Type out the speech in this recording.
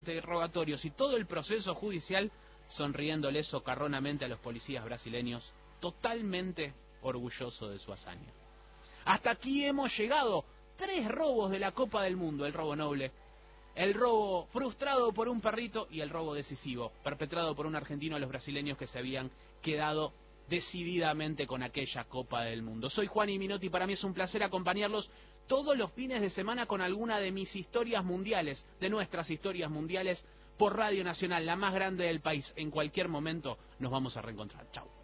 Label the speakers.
Speaker 1: interrogatorios y todo el proceso judicial, sonriéndole socarronamente a los policías brasileños, totalmente orgulloso de su hazaña. Hasta aquí hemos llegado. 3 robos de la Copa del Mundo: el robo noble, el robo frustrado por un perrito y el robo decisivo, perpetrado por un argentino a los brasileños que se habían quedado decididamente con aquella Copa del Mundo. Soy Juan Minotti, para mí es un placer acompañarlos todos los fines de semana con alguna de mis historias mundiales, de nuestras historias mundiales, por Radio Nacional, la más grande del país. En cualquier momento nos vamos a reencontrar. Chau.